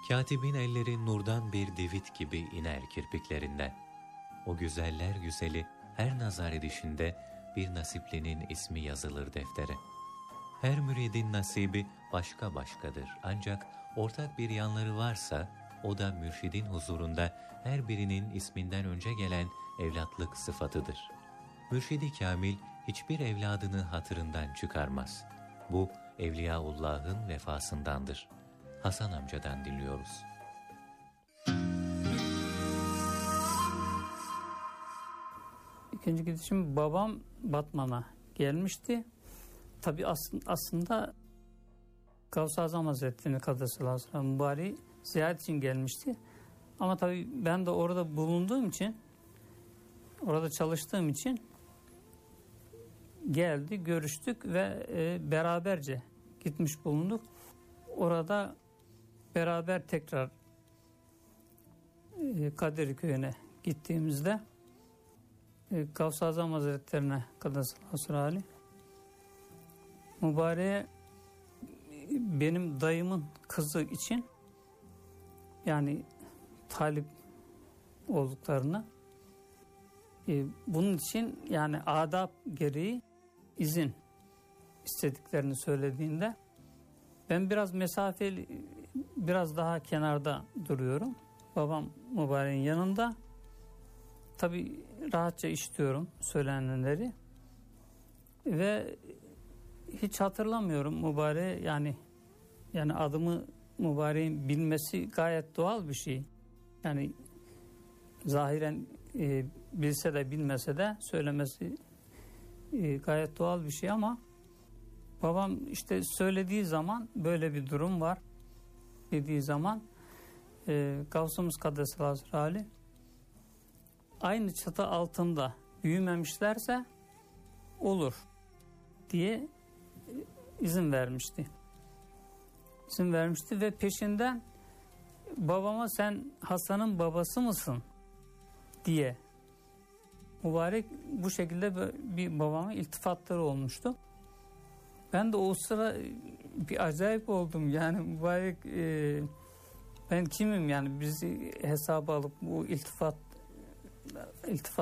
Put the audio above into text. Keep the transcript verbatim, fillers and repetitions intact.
Katibin elleri nurdan bir divit gibi iner kirpiklerinden. O güzeller güzeli her nazar edişinde bir nasiplinin ismi yazılır deftere. Her müridin nasibi başka başkadır. Ancak ortak bir yanları varsa o da mürşidin huzurunda her birinin isminden önce gelen evlatlık sıfatıdır. Mürşid-i Kamil hiçbir evladını hatırından çıkarmaz. Bu Evliyaullah'ın vefasındandır. Hasan amcadan dinliyoruz. İkinci gidişim babam Batman'a gelmişti. Tabi aslında, aslında Gavs-ı Azam Hazretleri'nin Kaddesallahu mübareği ziyaret için gelmişti. Ama tabi ben de orada bulunduğum için, orada çalıştığım için geldi, görüştük ve e, beraberce gitmiş bulunduk. Orada beraber tekrar e, Kadir Köyü'ne gittiğimizde e, Gavs-ı Azam Hazretleri'ne Kaddesallahu mübareğe benim dayımın kızı için, yani talip olduklarını, e, bunun için yani adab gereği izin istediklerini söylediğinde ben biraz mesafeli, biraz daha kenarda duruyorum. Babam mübareğin yanında. Tabii rahatça işitiyorum söylenenleri ve hiç hatırlamıyorum mübareğe, yani yani adımı mübareğin bilmesi gayet doğal bir şey. Yani zahiren e, bilse de bilmese de söylemesi e, gayet doğal bir şey ama babam işte söylediği zaman böyle bir durum var dediği zaman e, Gavsumuz Kaddesallahu aleyhi aynı çatı altında büyümemişlerse olur diye izin vermişti. İzin vermişti ve peşinden babama sen Hasan'ın babası mısın diye mübarek bu şekilde bir babama iltifatları olmuştu. Ben de o sıra bir acayip oldum. Yani mübarek e, ben kimim yani bizi hesaba alıp bu iltifat iltifat